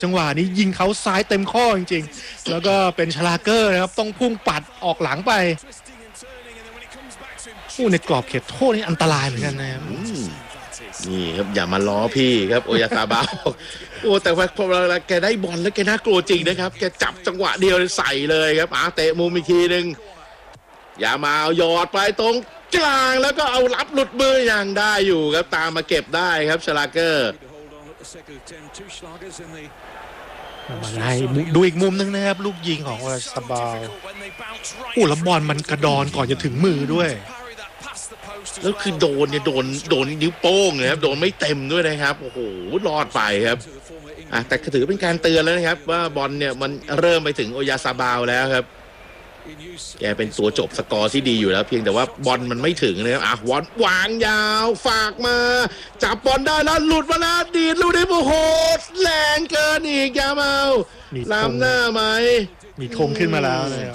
จังหวะนี้ยิงเขาซ้ายเต็มข้อจริงๆแล้วก็เป็นชลาเกอร์นะครับต้องพุ่งปัดออกหลังไปในกรอบเขตโทษนี่อันตรายเหมือนกันนะครับนี่ครับอย่ามาล้อพี่ครับโอยาซาบะโอ้แต่ว่าพอเวลาแกได้บอลแล้วแกน่ากลัวจริงนะครับแกจับจังหวะเดียวใส่เลยครับเตะมุมอีกทีนึงอย่ามาเอาหยอดไปตรงกลางแล้วก็เอารับหลุดมืออย่างได้อยู่ครับตามมาเก็บได้ครับชลาเกอร์มาได้ดูอีกมุมนึงนะครับลูกยิงของโอลาซาบาลแล้วบอลมันกระดอนก่อนจะถึงมือด้วยแล้วคือโดนนิ้วโป้งเลยครับโดนไม่เต็มด้วยนะครับโอ้โหรอดไปครับแต่ถือเป็นการเตือนแล้วนะครับว่าบอลเนี่ยมันเริ่มไปถึงโอยาซาบาลแล้วครับแกเป็นตัวจบสกอร์ที่ดีอยู่แล้วเพียงแต่ว่าบอลมันไม่ถึงนะครับวางยาวฝากมาจับบอลได้แล้วหลุดมาแล้วดีดลูกนี้โอ้โหแรงเกินอีกยาเมาล้ำหน้าไหมมีธงขึ้นมาแล้วนะครับ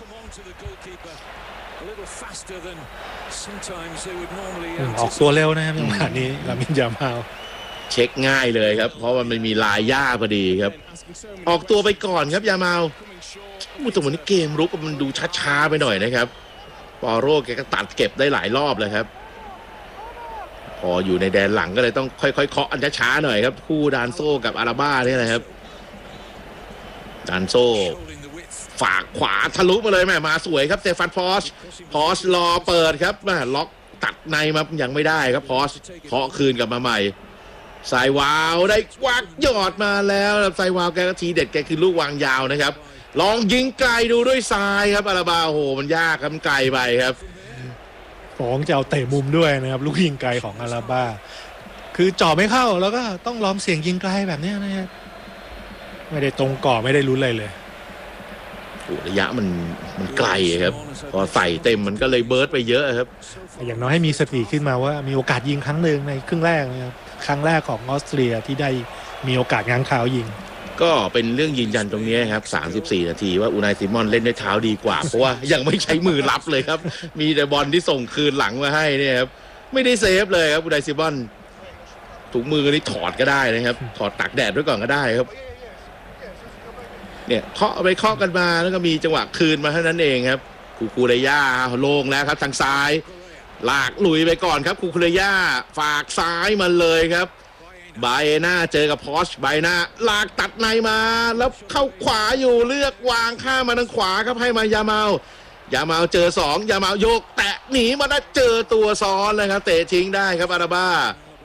ออกตัวเร็วนะครับจังหวะนี้ลามินยามาลเช็คง่ายเลยครับเพราะมันมีลายหญ้าพอดีครับออกตัวไปก่อนครับยามาลแต่วันนี้เกมรุกมันดูช้าๆไปหน่อยนะครับปอโร่แกก็ตัดเก็บได้หลายรอบเลยครับพออยู่ในแดนหลังก็เลยต้องค่อยๆเคาะอันช้าๆหน่อยครับคู่ดานโซ่กับอาราบ้านี่นะครับดานโซ่ฝากขวาทะลุมาเลยมาสวยครับเซฟันพอชรอเปิดครับล็อกตัดในมายังไม่ได้ครับพอชเคาะคืนกลับมาใหม่สายวาวได้กวักยอดมาแล้วสายวาวแกก็ทีเด็ดแกคือลูกวางยาวนะครับลองยิงไกลดูด้วยซ้ายครับอาราบาโอ้โหมันยากครับไกลไปครับของจะเอาเตะมุมด้วยนะครับลูกยิงไกลของอาราบาคือจ่อไม่เข้าแล้วก็ต้องล้อมเสียงยิงไกลแบบนี้นะครับไม่ได้ตรงก่อไม่ได้ลุ้นอะไรเลยระยะมันไกลครับพอใส่เต็มมันก็เลยเบิร์ดไปเยอะครับอย่างน้อยให้มีสติขึ้นมาว่ามีโอกาสยิงครั้งหนึ่งในครึ่งแรกนะครับครั้งแรกของออสเตรียที่ได้มีโอกาสง้างเท้ายิงก็เป็นเรื่องยืนยันตรงนี้ครับ34นาทีว่าอูนายซิมอนเล่นด้วยเท้าดีกว่าเพราะว่ายังไม่ใช้มือรับเลยครับมีแต่บอลที่ส่งคืนหลังมาให้เนี่ยครับไม่ได้เซฟเลยครับอูนายซิมอนถุงมือนี่ถอดก็ได้นะครับถอดตากแดดด้วยก่อนก็ได้ครับเนี่ยเคาะไปเคาะกันมาแล้วก็มีจังหวะคืนมาเท่านั้นเองครับคูเรย่าโล่งแล้วครับทางซ้ายลากลุยไปก่อนครับคูเรย่าฝากซ้ายมาเลยครับไบน่าเจอกับพอชไบน่าลากตัดในมาแล้วเข้าขวาอยู่เลือกวางข้ามมาทางขวาครับให้มายาเมาเจอ2ยาเมาโยกแตะหนีมาได้เจอตัวซ้อนเลยครับเตะทิ้งได้ครับอาราบ้า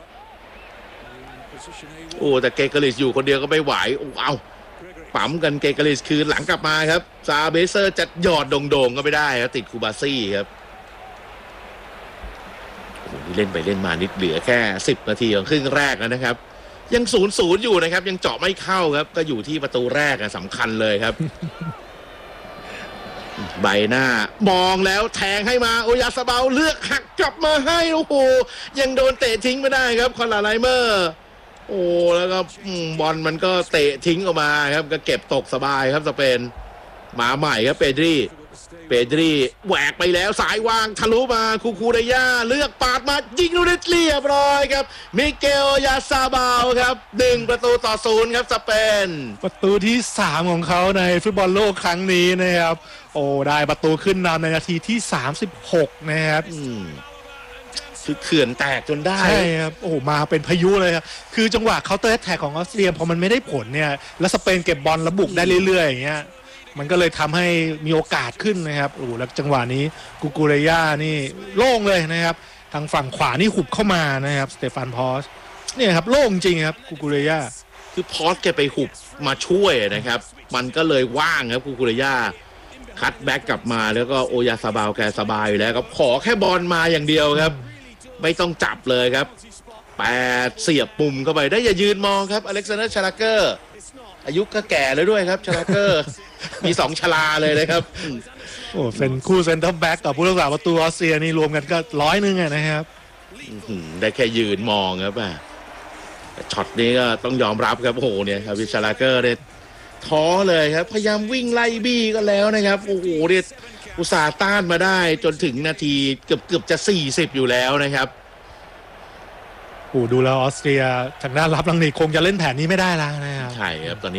โอ้แต่เกเกลิสอยู่คนเดียวก็ไม่ไหวเอาปั๊มกันเกเกลิสคืนหลังกลับมาครับซาเบเซอร์จะหยอดโด่งๆก็ไม่ได้ครับติดคูบาซี่ครับนี่เล่นไปเล่นมานิดเหลือแค่10นาทีของครึ่งแรกนะครับยัง0-0อยู่นะครับยังเจาะไม่เข้าครับก็อยู่ที่ประตูแรกสำคัญเลยครับ ใบหน้ามองแล้วแทงให้มาโอยาซาบาลเลือกหักกลับมาให้โอ้โหยังโดนเตะทิ้งไม่ได้ครับคอนลาไลเมอร์โอ้แล้วก็บอลมันก็เตะทิ้งออกมาครับก็เก็บตกสบายครับสเปนมาใหม่ครับเปดรีแหวกไปแล้วสายวางทะลุมาคูเรย่าเลือกปาดมายิงลูกนี้เรียบร้อยครับมิเกลยาซาบาลครับ1-0ครับสเปนประตูที่3ของเขาในฟุตบอลโลกครั้งนี้นะครับโอ้ได้ประตูขึ้นนำในนาทีที่36นะครับคือเขื่อนแตกจนได้ใช่ครับโอ้มาเป็นพายุเลยครับคือจังหวะเคาน์เตอร์แอทแทคของออสเตรียพอมันไม่ได้ผลเนี่ยแล้วสเปนเก็บบอลแล้วบุกได้เรื่อยๆอย่างเงี้ยมันก็เลยทำให้มีโอกาสขึ้นนะครับโอ้แล้วจังหวะนี้กูเรย่านี่โล่งเลยนะครับทางฝั่งขวานี่หุบเข้ามานะครับสเตฟานพอสเนี่ยครับโล่งจริงครับกูเรย่าคือพอสแกไปหุบมาช่วยนะครับมันก็เลยว่างครับกูเรย่าคัตแบ็กกลับมาแล้วก็โอยาซาบาลแกสบายอยู่แล้วครับขอแค่บอลมาอย่างเดียวครับไม่ต้องจับเลยครับ8เสียบปุ่มเข้าไปได้อย่ายืนมองครับอเล็กซานเดอร์ชาลาเกอร์อายุก็แก่แล้วด้วยครับชาลาเกอร์มี2ชลาเลยนะครับโอ้เป็นคู่เซนเตอร์แบ็กกับผู้รักษาประตูออสเตรียนี่รวมกันก็100นึงนะครับได้แค่ยืนมองครับช็อตนี้ก็ต้องยอมรับครับโอ้โหเนี่ยครับชาลาเกอร์เนี่ยท้อเลยครับพยายามวิ่งไล่บี้ก็แล้วนะครับโอ้โหเนี่ยอุตส่าห์ต้านมาได้จนถึงนาทีเกือบจะ40อยู่แล้วนะครับดูแล้วออสเตรียทางด้านรับลังนิกคงจะเล่นแผนนี้ไม่ได้แล้วนะครับใช่ครับตอนนี้